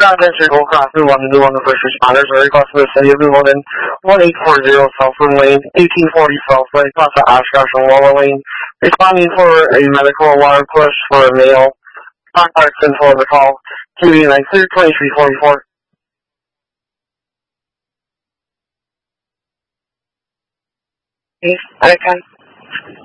Circle Crossing 121, the first responders are requesting the city of New London, 1840 Southland Lane, 1840 Southland, Plaza Oshkosh and Waller Lane, responding for a medical alarm push for a male. Contacts info on the call, 289-2344. Yes, I can.